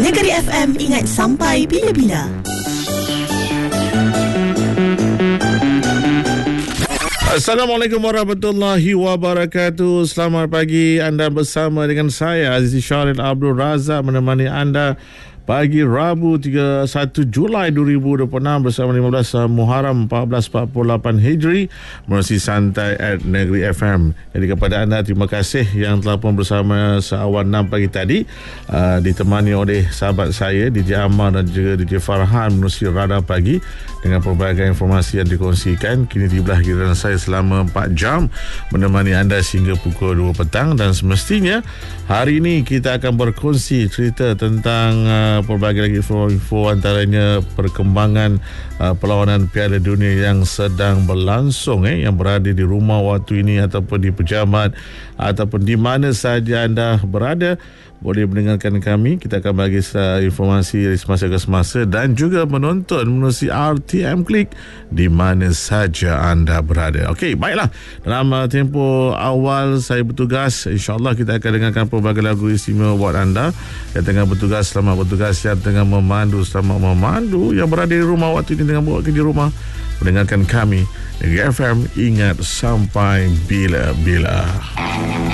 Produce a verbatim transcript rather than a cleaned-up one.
Negeri F M, ingat sampai bila-bila. Assalamualaikum warahmatullahi wabarakatuh. Selamat pagi, anda bersama dengan saya Azizi Syaril Abdul Razak menemani anda pagi Rabu tiga puluh satu Julai dua ribu dua puluh enam bersama lima belas Muharram empat belas empat puluh lapan Hijri menerusi santai at Negeri F M. Jadi kepada anda, terima kasih yang telah pun bersama seawal enam pagi tadi, uh, ditemani oleh sahabat saya D J Ammar dan juga D J Farhan menerusi Radar Pagi dengan pelbagai informasi yang dikongsikan. Kini tibalah giliran saya selama empat jam menemani anda sehingga pukul dua petang, dan semestinya hari ini kita akan berkongsi cerita tentang uh, pelbagai lagi info-info, antaranya perkembangan uh, perlawanan Piala Dunia yang sedang berlangsung eh, yang berada di rumah waktu ini ataupun di pejabat ataupun di mana sahaja anda berada, boleh mendengarkan kami. Kita akan bagi uh, informasi dari semasa ke semasa dan juga menonton menerusi R T M Klik di mana saja anda berada. Okey, baiklah. Dalam uh, tempoh awal saya bertugas, insya-Allah kita akan dengarkan pelbagai lagu istimewa buat anda yang tengah bertugas. Selamat bertugas, yang tengah memandu, selamat memandu, yang berada di rumah waktu ini tengah buat kerja rumah, mendengarkan kami Negeri F M, ingat sampai bila-bila.